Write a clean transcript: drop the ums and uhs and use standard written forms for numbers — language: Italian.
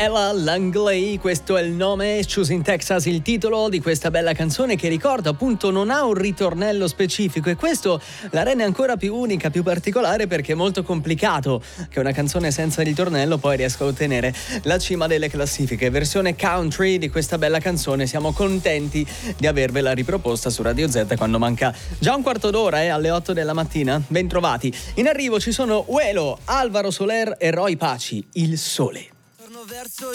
Ella Langley, questo è il nome, Choosing Texas il titolo di questa bella canzone che, ricordo, appunto non ha un ritornello specifico, e questo la rende ancora più unica, più particolare, perché è molto complicato che una canzone senza ritornello poi riesca a ottenere la cima delle classifiche. Versione country di questa bella canzone, siamo contenti di avervela riproposta su Radio Z quando manca già un quarto d'ora, alle 8 della mattina. Bentrovati. In arrivo ci sono Uelo, Alvaro Soler e Roy Paci, Il Sole.